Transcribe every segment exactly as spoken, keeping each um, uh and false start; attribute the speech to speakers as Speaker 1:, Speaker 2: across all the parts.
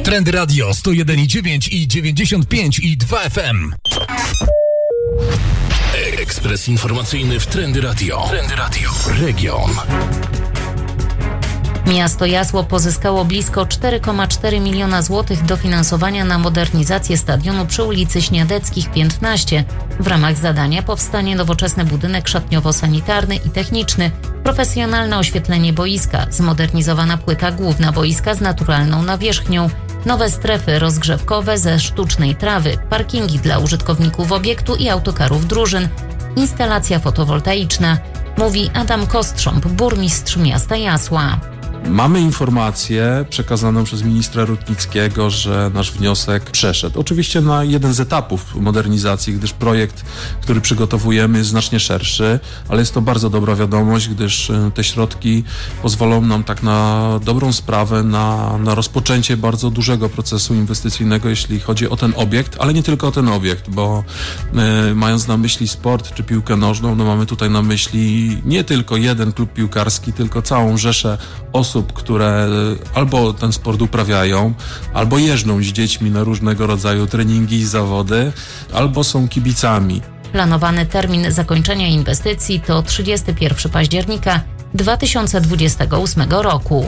Speaker 1: Trendy Radio sto jeden i dziewięć i dziewięćdziesiąt pięć i dwa F M. Ekspres informacyjny w Trendy Radio. Trendy Radio. Region.
Speaker 2: Miasto Jasło pozyskało blisko cztery przecinek cztery miliona złotych dofinansowania na modernizację stadionu przy ulicy Śniadeckich piętnaście. W ramach zadania powstanie nowoczesny budynek szatniowo-sanitarny i techniczny, profesjonalne oświetlenie boiska, zmodernizowana płyta główna boiska z naturalną nawierzchnią, nowe strefy rozgrzewkowe ze sztucznej trawy, parkingi dla użytkowników obiektu i autokarów drużyn, instalacja fotowoltaiczna, mówi Adam Kostrząb, burmistrz miasta Jasła.
Speaker 3: Mamy informację przekazaną przez ministra Rutnickiego, że nasz wniosek przeszedł. Oczywiście na jeden z etapów modernizacji, gdyż projekt, który przygotowujemy, jest znacznie szerszy, ale jest to bardzo dobra wiadomość, gdyż te środki pozwolą nam tak na dobrą sprawę, na, na rozpoczęcie bardzo dużego procesu inwestycyjnego, jeśli chodzi o ten obiekt, ale nie tylko o ten obiekt, bo y, mając na myśli sport czy piłkę nożną, no mamy tutaj na myśli nie tylko jeden klub piłkarski, tylko całą rzeszę osób, które albo ten sport uprawiają, albo jeżdżą z dziećmi na różnego rodzaju treningi i zawody, albo są kibicami.
Speaker 2: Planowany termin zakończenia inwestycji to trzydziestego pierwszego października dwa tysiące dwudziestego ósmego roku.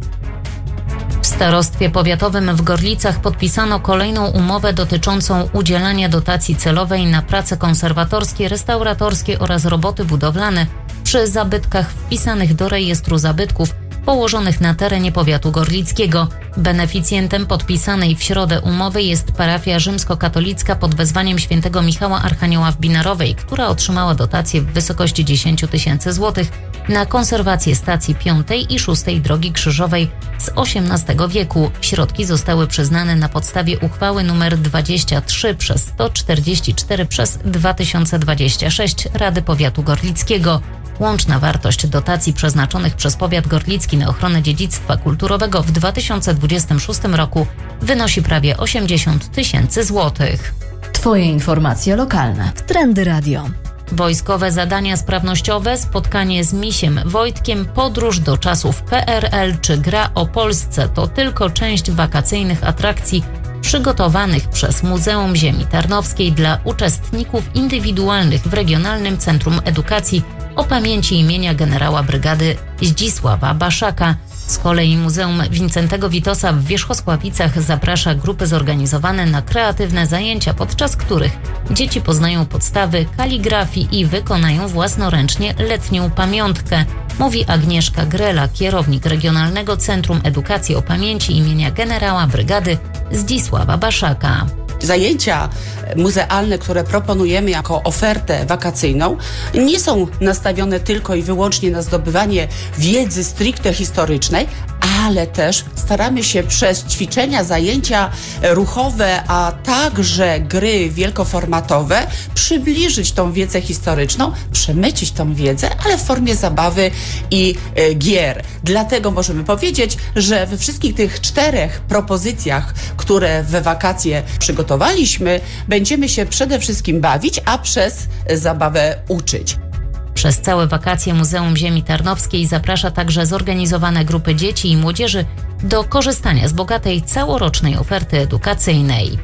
Speaker 2: W Starostwie Powiatowym w Gorlicach podpisano kolejną umowę dotyczącą udzielania dotacji celowej na prace konserwatorskie, restauratorskie oraz roboty budowlane przy zabytkach wpisanych do rejestru zabytków położonych na terenie powiatu gorlickiego. Beneficjentem podpisanej w środę umowy jest parafia rzymskokatolicka pod wezwaniem świętego Michała Archanioła w Binarowej, która otrzymała dotację w wysokości dziesięć tysięcy złotych na konserwację stacji piątej i szóstej Drogi Krzyżowej z osiemnastego wieku. Środki zostały przyznane na podstawie uchwały nr dwadzieścia trzy przez sto czterdzieści cztery przez dwa tysiące dwadzieścia sześć Rady Powiatu Gorlickiego. Łączna wartość dotacji przeznaczonych przez powiat gorlicki na ochronę dziedzictwa kulturowego w dwa tysiące dwudziestym szóstym roku wynosi prawie osiemdziesiąt tysięcy złotych.
Speaker 4: Twoje informacje lokalne w Trendy Radio.
Speaker 2: Wojskowe zadania sprawnościowe, spotkanie z misiem Wojtkiem, podróż do czasów P R L czy gra o Polsce to tylko część wakacyjnych atrakcji przygotowanych przez Muzeum Ziemi Tarnowskiej dla uczestników indywidualnych w Regionalnym Centrum Edukacji o pamięci imienia generała brygady Zdzisława Baszaka. Z kolei Muzeum Wincentego Witosa w Wierzchosławicach zaprasza grupy zorganizowane na kreatywne zajęcia, podczas których dzieci poznają podstawy kaligrafii i wykonają własnoręcznie letnią pamiątkę, mówi Agnieszka Grela, kierownik Regionalnego Centrum Edukacji o pamięci imienia generała brygady Zdzisława Baszaka.
Speaker 5: Zajęcia muzealne, które proponujemy jako ofertę wakacyjną, nie są nastawione tylko i wyłącznie na zdobywanie wiedzy stricte historycznej, ale też staramy się przez ćwiczenia, zajęcia ruchowe, a także gry wielkoformatowe przybliżyć tą wiedzę historyczną, przemycić tą wiedzę, ale w formie zabawy i e, gier. Dlatego możemy powiedzieć, że we wszystkich tych czterech propozycjach, które we wakacje przygotowaliśmy, będziemy się przede wszystkim bawić, a przez zabawę uczyć.
Speaker 2: Przez całe wakacje Muzeum Ziemi Tarnowskiej zaprasza także zorganizowane grupy dzieci i młodzieży do korzystania z bogatej całorocznej oferty edukacyjnej.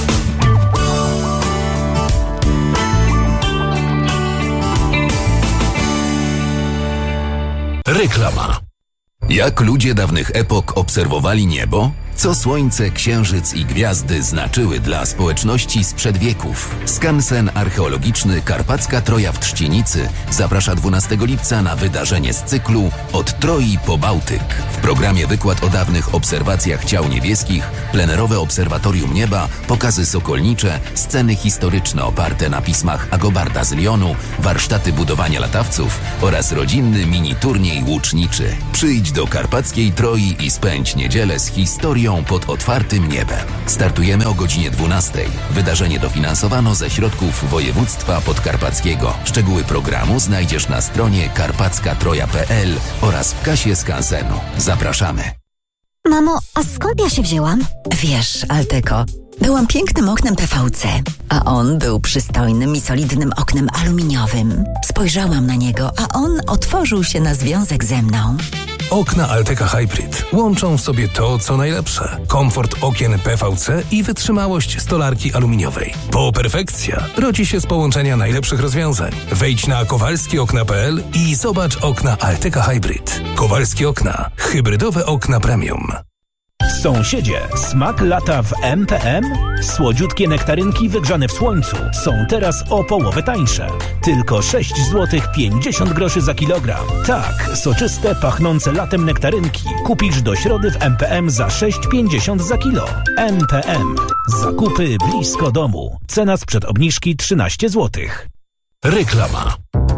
Speaker 1: Reklama.
Speaker 6: Jak ludzie dawnych epok obserwowali niebo? Co słońce, księżyc i gwiazdy znaczyły dla społeczności sprzed wieków? Skansen archeologiczny Karpacka Troja w Trzcienicy zaprasza dwunastego lipca na wydarzenie z cyklu Od Troi po Bałtyk. W programie wykład o dawnych obserwacjach ciał niebieskich, plenerowe obserwatorium nieba, pokazy sokolnicze, sceny historyczne oparte na pismach Agobarda z Lyonu, warsztaty budowania latawców oraz rodzinny mini-turniej łuczniczy. Przyjdź do Karpackiej Troi i spędź niedzielę z historią pod otwartym niebem. Startujemy o godzinie dwunastej. Wydarzenie dofinansowano ze środków województwa podkarpackiego. Szczegóły programu znajdziesz na stronie karpacka troja kropka p l oraz w kasie skansenu. Zapraszamy.
Speaker 7: Mamo, a skąd ja się wzięłam?
Speaker 8: Wiesz, Alteko, byłam pięknym oknem P V C, a on był przystojnym i solidnym oknem aluminiowym. Spojrzałam na niego, a on otworzył się na związek ze mną.
Speaker 9: Okna Alteca Hybrid łączą w sobie to, co najlepsze. Komfort okien P V C i wytrzymałość stolarki aluminiowej. Po perfekcja rodzi się z połączenia najlepszych rozwiązań. Wejdź na kowalski okna kropka p l i zobacz okna Alteca Hybrid. Kowalskie okna. Hybrydowe okna premium.
Speaker 10: Sąsiedzie, smak lata w M P M? Słodziutkie nektarynki wygrzane w słońcu są teraz o połowę tańsze. Tylko sześć złotych pięćdziesiąt groszy za kilogram. Tak, soczyste, pachnące latem nektarynki kupisz do środy w M P M za sześć pięćdziesiąt za kilo. M P M. Zakupy blisko domu. Cena sprzed obniżki trzynaście złotych.
Speaker 1: Reklama.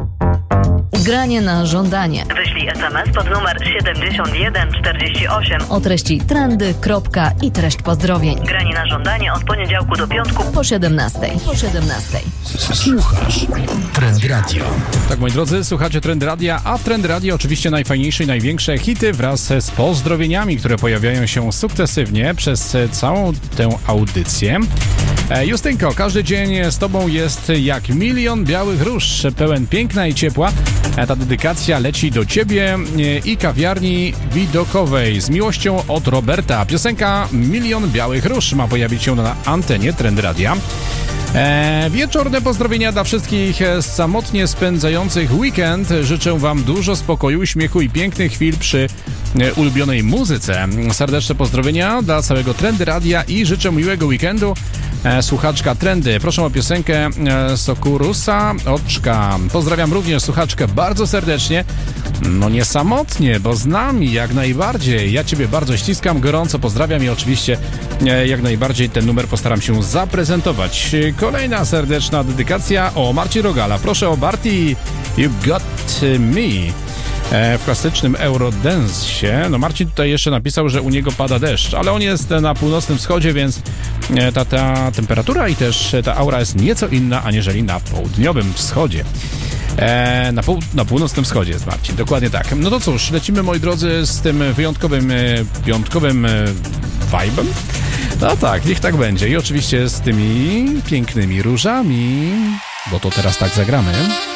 Speaker 4: Granie na żądanie.
Speaker 11: Wyślij es em es pod numer siedemdziesiąt jeden czterdzieści osiem
Speaker 4: O treści trendy, kropka i treść pozdrowień.
Speaker 11: Granie na żądanie od poniedziałku do piątku
Speaker 4: Po siedemnastej. Po siedemnastej.
Speaker 1: Słuchasz Trend Radio.
Speaker 12: Tak, moi drodzy, słuchacie Trend Radia, a Trend Radio oczywiście najfajniejsze i największe hity wraz z pozdrowieniami, które pojawiają się sukcesywnie przez całą tę audycję. Justynko, każdy dzień z Tobą jest jak milion białych róż, pełen piękna i ciepła. Ta dedykacja leci do Ciebie i kawiarni widokowej. Z miłością od Roberta. Piosenka Milion Białych Róż ma pojawić się na antenie Trend Radia. E, wieczorne pozdrowienia dla wszystkich samotnie spędzających weekend. Życzę Wam dużo spokoju, śmiechu i pięknych chwil przy e, ulubionej muzyce. Serdeczne pozdrowienia dla całego Trendy Radia i życzę miłego weekendu. E, słuchaczka Trendy, proszę o piosenkę e, Sokurusa Oczka. Pozdrawiam również słuchaczkę bardzo serdecznie. No nie samotnie, bo z nami jak najbardziej. Ja Ciebie bardzo ściskam, gorąco pozdrawiam i oczywiście e, jak najbardziej ten numer postaram się zaprezentować. Kolejna serdeczna dedykacja o Marcin Rogala. Proszę o Barty, You Got Me. E, w klasycznym Eurodance. No Marcin tutaj jeszcze napisał, że u niego pada deszcz, ale on jest na północnym wschodzie, więc e, ta, ta temperatura i też ta aura jest nieco inna, aniżeli na południowym wschodzie. E, na, pół, na północnym wschodzie jest Marcin, dokładnie tak. No to cóż, lecimy, moi drodzy, z tym wyjątkowym, e, piątkowym e, vibe'em. No tak, niech tak będzie. I oczywiście z tymi pięknymi różami, bo to teraz tak zagramy.